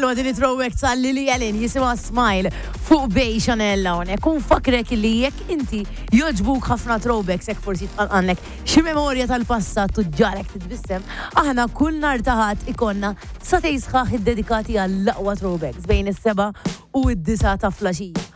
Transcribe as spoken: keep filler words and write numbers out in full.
nisimaw din it-throwback tal Lily Allen jisimaw Smile fuq Bej Chanel hawnhekk. Kun fakrek li jekk inti joġbuk ħafna throwbacks hekk forsi tqanqanlek xi memorja tal-passat tuġġalek titbissem, aħna kull nhar ta' ħadd ikonna satej sħaħ iddedikati għall-aqwa throwbacks bejn is-seba' u d-disa ta' flaxija.